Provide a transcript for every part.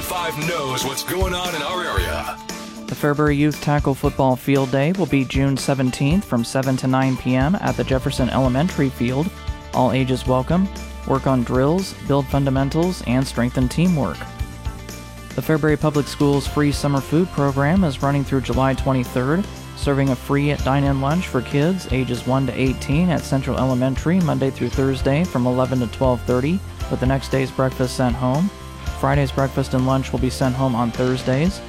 5 knows what's going on in our area. The Fairbury Youth Tackle Football Field Day will be June 17th from 7 to 9 p.m. at the Jefferson Elementary Field. All ages welcome. Work on drills, build fundamentals, and strengthen teamwork. The Fairbury Public Schools free summer food program is running through July 23rd, serving a free dine-in lunch for kids ages 1 to 18 at Central Elementary Monday through Thursday from 11 to 12:30, with the next day's breakfast sent home. Friday's breakfast and lunch will be sent home on Thursdays.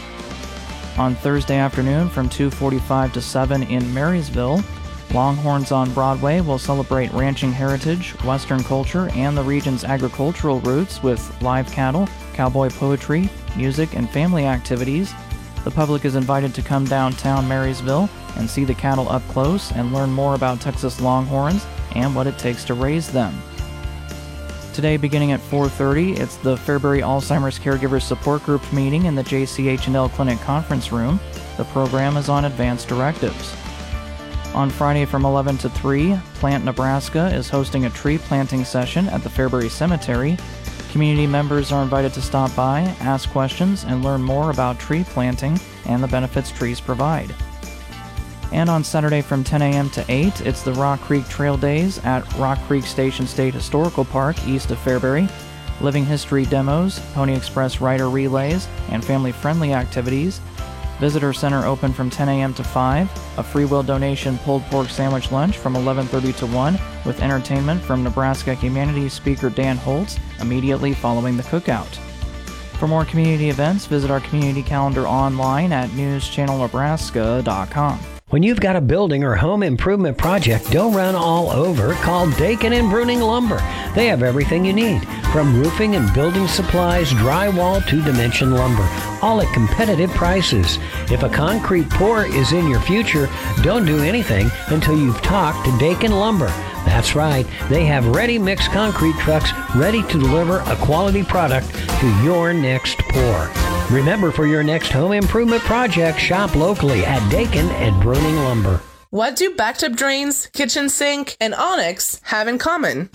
On Thursday afternoon from 2:45 to 7 in Marysville, Longhorns on Broadway will celebrate ranching heritage, Western culture, and the region's agricultural roots with live cattle, cowboy poetry, music, and family activities. The public is invited to come downtown Marysville and see the cattle up close and learn more about Texas Longhorns and what it takes to raise them. Today, beginning at 4:30, it's the Fairbury Alzheimer's Caregivers Support Group meeting in the JCH&L Clinic Conference Room. The program is on advanced directives. On Friday from 11 to 3, Plant Nebraska is hosting a tree planting session at the Fairbury Cemetery. Community members are invited to stop by, ask questions, and learn more about tree planting and the benefits trees provide. And on Saturday from 10 a.m. to 8, it's the Rock Creek Trail Days at Rock Creek Station State Historical Park east of Fairbury. Living history demos, Pony Express rider relays, and family-friendly activities. Visitor Center open from 10 a.m. to 5. A free will donation pulled pork sandwich lunch from 11:30 to 1 with entertainment from Nebraska Humanities speaker Dan Holtz immediately following the cookout. For more community events, visit our community calendar online at newschannelnebraska.com. When you've got a building or home improvement project, don't run all over. Call Dakin and Bruning Lumber. They have everything you need, from roofing and building supplies, drywall to dimension lumber, all at competitive prices. If a concrete pour is in your future, don't do anything until you've talked to Dakin Lumber. That's right, they have ready-mix concrete trucks ready to deliver a quality product to your next pour. Remember, for your next home improvement project, shop locally at Dakin and Bruning Lumber. What do bathtub drains, kitchen sink, and Onyx have in common?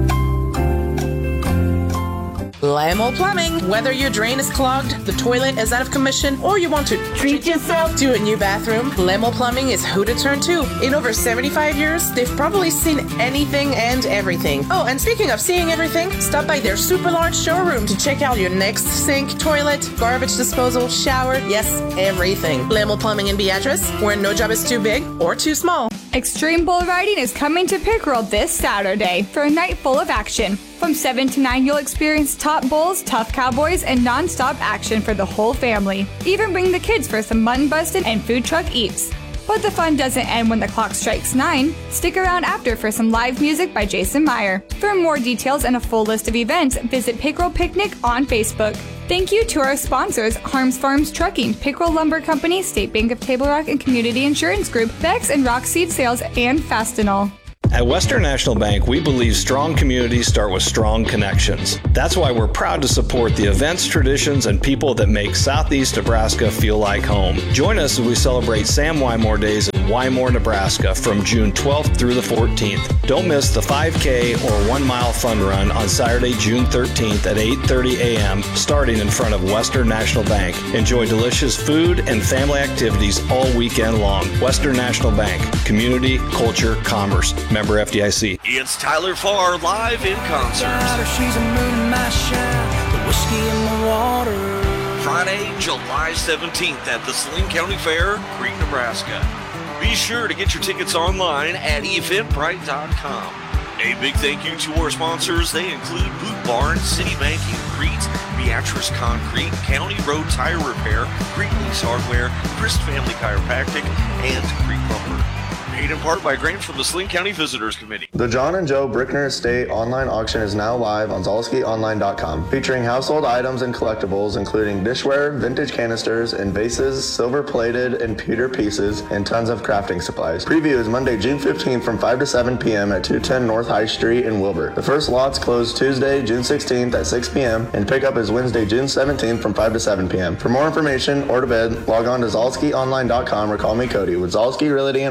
Lamo Plumbing. Whether your drain is clogged, the toilet is out of commission, or you want to treat yourself to a new bathroom, Lamo Plumbing is who to turn to. In over 75 years, they've probably seen anything and everything. Oh, and speaking of seeing everything, stop by their super large showroom to check out your next sink, toilet, garbage disposal, shower, yes, everything. Lamo Plumbing in Beatrice, where no job is too big or too small. Extreme Bull Riding is coming to Pickerel this Saturday for a night full of action. From 7 to 9, you'll experience top bulls, tough cowboys, and non-stop action for the whole family. Even bring the kids for some mutton busting and food truck eats. But the fun doesn't end when the clock strikes 9. Stick around after for some live music by Jason Meyer. For more details and a full list of events, visit Pickerel Picnic on Facebook. Thank you to our sponsors, Harms Farms Trucking, Pickerel Lumber Company, State Bank of Table Rock and Community Insurance Group, Bex and Rock Seed Sales, and Fastenal. At Western National Bank, we believe strong communities start with strong connections. That's why we're proud to support the events, traditions, and people that make Southeast Nebraska feel like home. Join us as we celebrate Sam Wymore Days in Wymore, Nebraska from June 12th through the 14th. Don't miss the 5K or 1 mile fun run on Saturday, June 13th at 8:30 a.m. starting in front of Western National Bank. Enjoy delicious food and family activities all weekend long. Western National Bank, community, culture, commerce. Member FDIC. It's Tyler Farr live in concert. She's a moon in my shine, the whiskey in the water. Friday, July 17th at the Saline County Fair, Creek, Nebraska. Be sure to get your tickets online at eventbrite.com. A big thank you to our sponsors. They include Boot Barn, City Banking, Crete, Beatrice Concrete, County Road Tire Repair, Creek Lease Hardware, Christ Family Chiropractic, and Creek Lumber. Paid in part by grants from the Saline County Visitors Committee. The John and Joe Brickner Estate online auction is now live on ZalskiOnline.com, featuring household items and collectibles, including dishware, vintage canisters, and vases, silver-plated and pewter pieces, and tons of crafting supplies. Preview is Monday, June 15th from 5 to 7 p.m. at 210 North High Street in Wilbur. The first lots close Tuesday, June 16th at 6 p.m., and pickup is Wednesday, June 17th from 5 to 7 p.m. For more information or to bid, log on to ZalskiOnline.com or call me Cody with Zalski Realty and Auction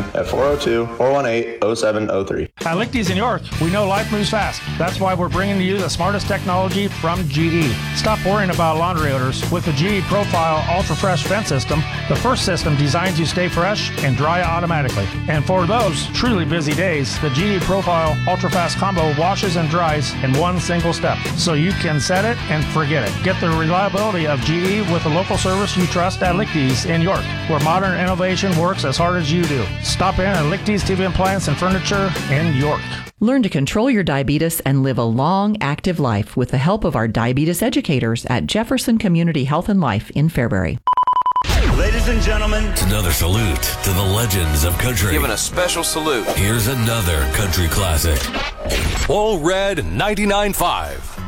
at 402-418-0703. At Lichty's in York, we know life moves fast. That's why we're bringing to you the smartest technology from GE. Stop worrying about laundry odors. With the GE Profile Ultra Fresh Vent System, the first system designs you stay fresh and dry automatically. And for those truly busy days, the GE Profile Ultra Fast Combo washes and dries in one single step, so you can set it and forget it. Get the reliability of GE with the local service you trust at Lichty's in York, where modern innovation works as hard as you do. Stop in at Lichty's TV Appliance and Furniture in York. Learn to control your diabetes and live a long, active life with the help of our diabetes educators at Jefferson Community Health and Life in Fairbury. Ladies and gentlemen, It's another salute to the legends of country. Giving a special salute. Here's another country classic. All Red 99.5.